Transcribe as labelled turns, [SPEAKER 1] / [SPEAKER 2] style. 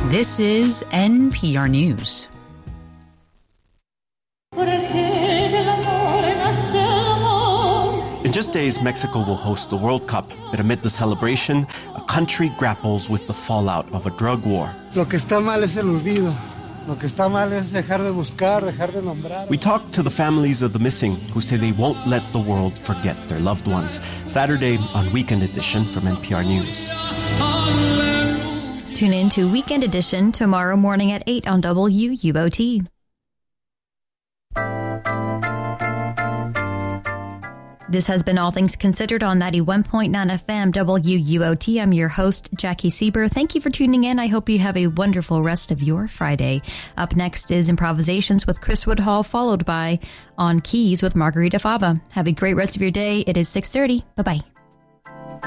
[SPEAKER 1] This is NPR News.
[SPEAKER 2] In just days, Mexico will host the World Cup, but amid the celebration, a country grapples with the fallout of a drug war.
[SPEAKER 3] Lo que está mal es el olvido. Lo que está mal es dejar de buscar, dejar de nombrar.
[SPEAKER 2] We talked to the families of the missing who say they won't let the world forget their loved ones. Saturday on Weekend Edition from NPR News.
[SPEAKER 4] Tune in to Weekend Edition tomorrow morning at 8 on WUOT. This has been All Things Considered on 91.9 FM WUOT. I'm your host, Jackie Sieber. Thank you for tuning in. I hope you have a wonderful rest of your Friday. Up next is Improvisations with Chris Woodhall, followed by On Keys with Margarita Fava. Have a great rest of your day. It is 6:30. Bye-bye.